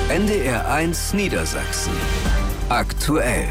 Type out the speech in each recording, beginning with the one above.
NDR1 Niedersachsen. Aktuell.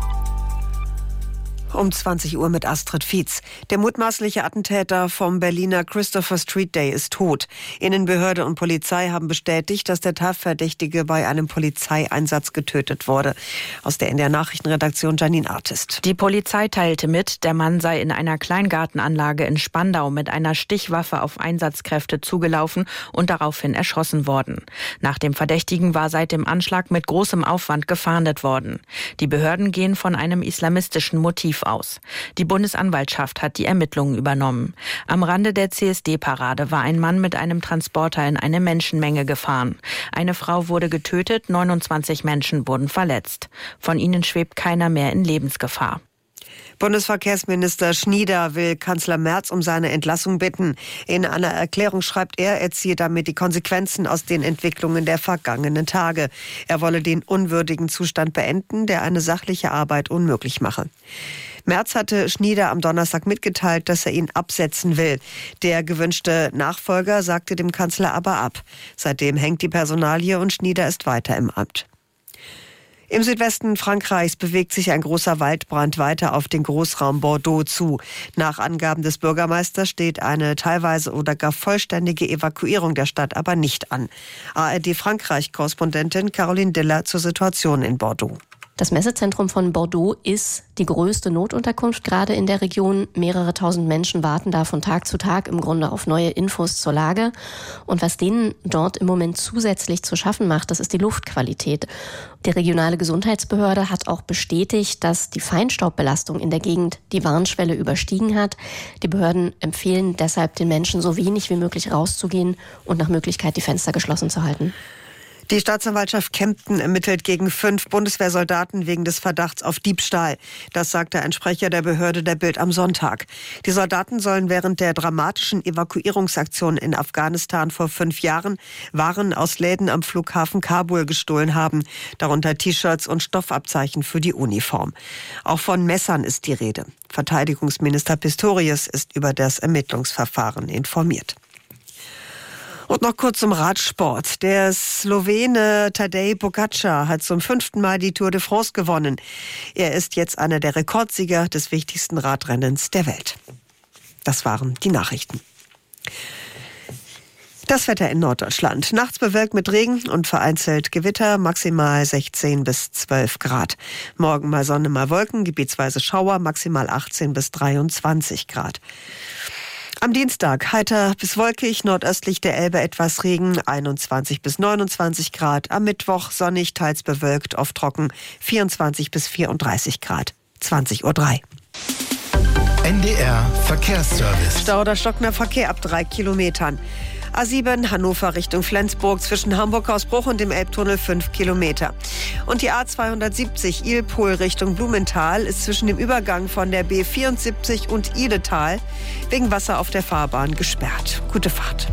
Um 20 Uhr mit Astrid Fietz. Der mutmaßliche Attentäter vom Berliner Christopher Street Day ist tot. Innenbehörde und Polizei haben bestätigt, dass der Tatverdächtige bei einem Polizeieinsatz getötet wurde. Aus der NDR Nachrichtenredaktion Janine Artist. Die Polizei teilte mit, der Mann sei in einer Kleingartenanlage in Spandau mit einer Stichwaffe auf Einsatzkräfte zugelaufen und daraufhin erschossen worden. Nach dem Verdächtigen war seit dem Anschlag mit großem Aufwand gefahndet worden. Die Behörden gehen von einem islamistischen Motiv aus. Die Bundesanwaltschaft hat die Ermittlungen übernommen. Am Rande der CSD-Parade war ein Mann mit einem Transporter in eine Menschenmenge gefahren. Eine Frau wurde getötet, 29 Menschen wurden verletzt. Von ihnen schwebt keiner mehr in Lebensgefahr. Bundesverkehrsminister Schnieder will Kanzler Merz um seine Entlassung bitten. In einer Erklärung schreibt er ziehe damit die Konsequenzen aus den Entwicklungen der vergangenen Tage. Er wolle den unwürdigen Zustand beenden, der eine sachliche Arbeit unmöglich mache. Merz hatte Schnieder am Donnerstag mitgeteilt, dass er ihn absetzen will. Der gewünschte Nachfolger sagte dem Kanzler aber ab. Seitdem hängt die Personalie und Schnieder ist weiter im Amt. Im Südwesten Frankreichs bewegt sich ein großer Waldbrand weiter auf den Großraum Bordeaux zu. Nach Angaben des Bürgermeisters steht eine teilweise oder gar vollständige Evakuierung der Stadt aber nicht an. ARD-Frankreich-Korrespondentin Caroline Diller zur Situation in Bordeaux. Das Messezentrum von Bordeaux ist die größte Notunterkunft gerade in der Region. Mehrere tausend Menschen warten da von Tag zu Tag im Grunde auf neue Infos zur Lage. Und was denen dort im Moment zusätzlich zu schaffen macht, das ist die Luftqualität. Die regionale Gesundheitsbehörde hat auch bestätigt, dass die Feinstaubbelastung in der Gegend die Warnschwelle überstiegen hat. Die Behörden empfehlen deshalb den Menschen so wenig wie möglich rauszugehen und nach Möglichkeit die Fenster geschlossen zu halten. Die Staatsanwaltschaft Kempten ermittelt gegen 5 Bundeswehrsoldaten wegen des Verdachts auf Diebstahl. Das sagte ein Sprecher der Behörde der Bild am Sonntag. Die Soldaten sollen während der dramatischen Evakuierungsaktion in Afghanistan vor 5 Jahren Waren aus Läden am Flughafen Kabul gestohlen haben, darunter T-Shirts und Stoffabzeichen für die Uniform. Auch von Messern ist die Rede. Verteidigungsminister Pistorius ist über das Ermittlungsverfahren informiert. Und noch kurz zum Radsport. Der Slowene Tadej Pogačar hat zum 5. Mal die Tour de France gewonnen. Er ist jetzt einer der Rekordsieger des wichtigsten Radrennens der Welt. Das waren die Nachrichten. Das Wetter in Norddeutschland. Nachts bewölkt mit Regen und vereinzelt Gewitter, maximal 16 bis 12 Grad. Morgen mal Sonne, mal Wolken, gebietsweise Schauer, maximal 18 bis 23 Grad. Am Dienstag heiter bis wolkig, nordöstlich der Elbe etwas Regen, 21 bis 29 Grad. Am Mittwoch sonnig, teils bewölkt, oft trocken, 24 bis 34 Grad. 20:03 Uhr. NDR Verkehrsservice. Stau oder stockender Verkehr ab 3 Kilometern. A7 Hannover Richtung Flensburg zwischen Hamburg-Hausbruch und dem Elbtunnel 5 Kilometer. Und die A270 Ilpol Richtung Blumenthal ist zwischen dem Übergang von der B74 und Idetal wegen Wasser auf der Fahrbahn gesperrt. Gute Fahrt.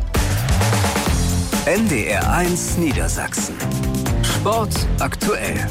NDR1 Niedersachsen. Sport aktuell.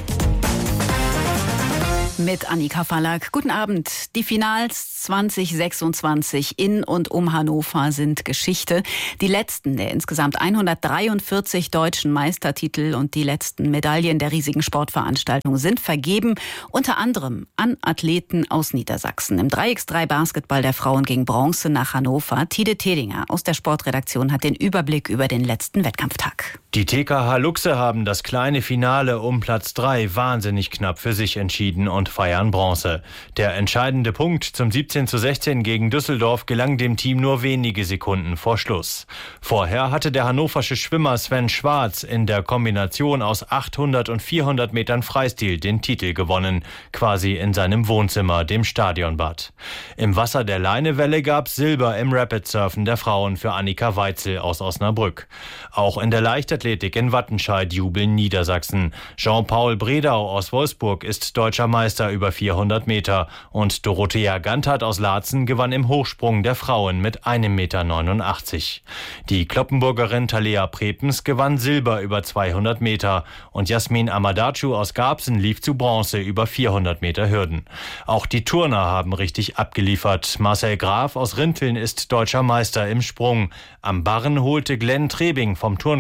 Mit Annika Fallack. Guten Abend. Die Finals 2026 in und um Hannover sind Geschichte. Die letzten der insgesamt 143 deutschen Meistertitel und die letzten Medaillen der riesigen Sportveranstaltung sind vergeben, unter anderem an Athleten aus Niedersachsen. Im 3x3 Basketball der Frauen ging Bronze nach Hannover. Tide Tedinger aus der Sportredaktion hat den Überblick über den letzten Wettkampftag. Die TKH Luchse haben das kleine Finale um Platz 3 wahnsinnig knapp für sich entschieden und feiern Bronze. Der entscheidende Punkt zum 17:16 gegen Düsseldorf gelang dem Team nur wenige Sekunden vor Schluss. Vorher hatte der hannoversche Schwimmer Sven Schwarz in der Kombination aus 800 und 400 Metern Freistil den Titel gewonnen, quasi in seinem Wohnzimmer, dem Stadionbad. Im Wasser der Leinewelle gab's Silber im Rapid-Surfen der Frauen für Annika Weitzel aus Osnabrück. Auch in der Leichtathletik in Wattenscheid jubeln Niedersachsen. Jean-Paul Bredau aus Wolfsburg ist deutscher Meister über 400 Meter und Dorothea Gantert aus Laatzen gewann im Hochsprung der Frauen mit 1,89 Meter. Die Kloppenburgerin Thalea Prepens gewann Silber über 200 Meter und Jasmin Amadacu aus Garbsen lief zu Bronze über 400 Meter Hürden. Auch die Turner haben richtig abgeliefert. Marcel Graf aus Rinteln ist deutscher Meister im Sprung. Am Barren holte Glenn Trebing vom Turnclub Hannover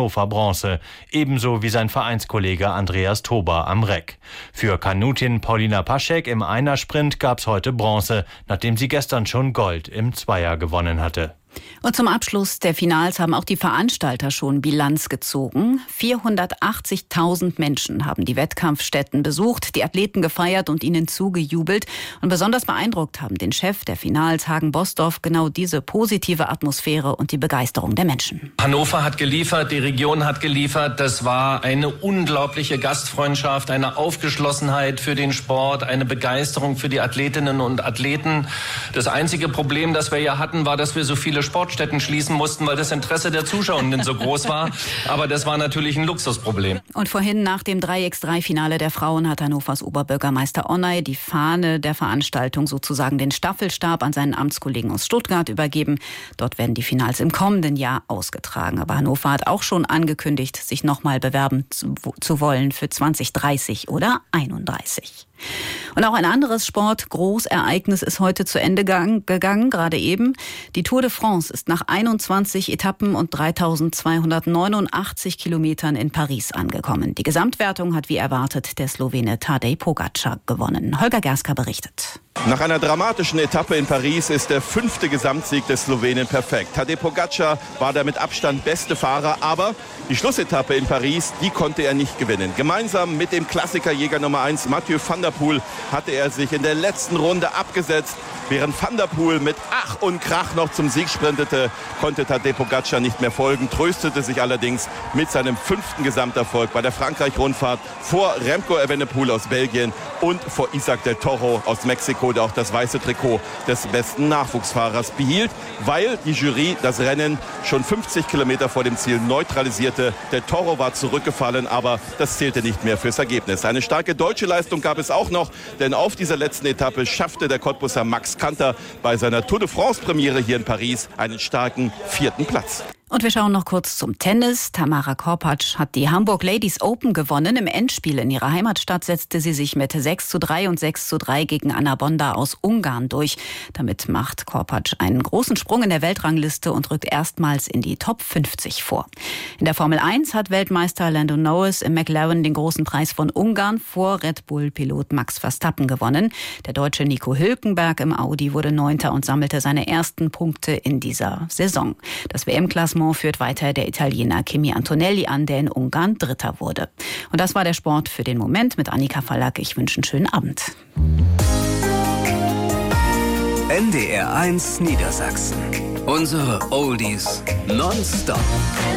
Hannover Bronze, ebenso wie sein Vereinskollege Andreas Tober am Reck. Für Kanutin Paulina Paschek im Einersprint gab's heute Bronze, nachdem sie gestern schon Gold im Zweier gewonnen hatte. Und zum Abschluss der Finals haben auch die Veranstalter schon Bilanz gezogen. 480.000 Menschen haben die Wettkampfstätten besucht, die Athleten gefeiert und ihnen zugejubelt. Und besonders beeindruckt haben den Chef der Finals, Hagen Bosdorf, genau diese positive Atmosphäre und die Begeisterung der Menschen. Hannover hat geliefert, die Region hat geliefert. Das war eine unglaubliche Gastfreundschaft, eine Aufgeschlossenheit für den Sport, eine Begeisterung für die Athletinnen und Athleten. Das einzige Problem, das wir ja hatten, war, dass wir so viele Sportstätten schließen mussten, weil das Interesse der Zuschauenden so groß war. Aber das war natürlich ein Luxusproblem. Und vorhin nach dem 3x3-Finale der Frauen hat Hannovers Oberbürgermeister Onay die Fahne der Veranstaltung, sozusagen den Staffelstab, an seinen Amtskollegen aus Stuttgart übergeben. Dort werden die Finals im kommenden Jahr ausgetragen. Aber Hannover hat auch schon angekündigt, sich nochmal bewerben zu wollen für 2030 oder 31. Und auch ein anderes Sportgroßereignis ist heute zu Ende gegangen, gerade eben. Die Tour de France ist nach 21 Etappen und 3.289 Kilometern in Paris angekommen. Die Gesamtwertung hat wie erwartet der Slowene Tadej Pogačar gewonnen. Holger Gerska berichtet. Nach einer dramatischen Etappe in Paris ist der 5. Gesamtsieg des Slowenen perfekt. Tadej Pogačar war der mit Abstand beste Fahrer, aber die Schlussetappe in Paris, die konnte er nicht gewinnen. Gemeinsam mit dem Klassikerjäger Nummer 1 Mathieu van der Poel hatte er sich in der letzten Runde abgesetzt. Während Van der Poel mit Ach und Krach noch zum Sieg sprintete, konnte Tadej Pogačar nicht mehr folgen, tröstete sich allerdings mit seinem 5. Gesamterfolg bei der Frankreich-Rundfahrt vor Remco Evenepoel aus Belgien und vor Isaac del Toro aus Mexiko, der auch das weiße Trikot des besten Nachwuchsfahrers behielt, weil die Jury das Rennen schon 50 Kilometer vor dem Ziel neutralisierte. Del Toro war zurückgefallen, aber das zählte nicht mehr fürs Ergebnis. Eine starke deutsche Leistung gab es auch noch, denn auf dieser letzten Etappe schaffte der Cottbuser Max Kanter bei seiner Tour de France-Premiere hier in Paris einen starken 4. Platz. Und wir schauen noch kurz zum Tennis. Tamara Korpatsch hat die Hamburg Ladies Open gewonnen. Im Endspiel in ihrer Heimatstadt setzte sie sich mit 6:3 und 6:3 gegen Anna Bonda aus Ungarn durch. Damit macht Korpatsch einen großen Sprung in der Weltrangliste und rückt erstmals in die Top 50 vor. In der Formel 1 hat Weltmeister Lando Norris im McLaren den großen Preis von Ungarn vor Red Bull-Pilot Max Verstappen gewonnen. Der Deutsche Nico Hülkenberg im Audi wurde 9. und sammelte seine ersten Punkte in dieser Saison. Das WM-Klassement führt weiter der Italiener Kimi Antonelli an, der in Ungarn Dritter wurde. Und das war der Sport für den Moment mit Annika Fallack. Ich wünsche einen schönen Abend. NDR 1 Niedersachsen. Unsere Oldies nonstop.